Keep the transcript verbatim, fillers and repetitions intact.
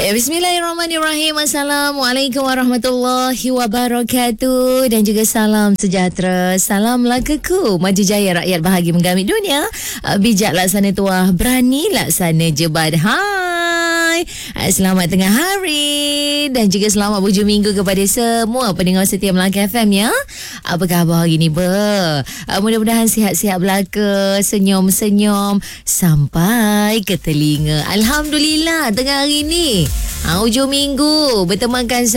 Ya, Bismillahirrahmanirrahim. Assalamualaikum warahmatullahi wabarakatuh. Dan juga salam sejahtera. Salam lagaku. Maju jaya rakyat bahagia menggamit dunia. Bijak laksana tuah, berani laksana jebat. Hai. Selamat tengah hari. Dan juga selamat hujung minggu kepada semua pendengar setia Melaka F M ya. Apa khabar hari ni ber? Mudah-mudahan sihat-sihat belaka, senyum-senyum sampai ke telinga. Alhamdulillah tengah hari ni. Ha, hujung minggu bertemankan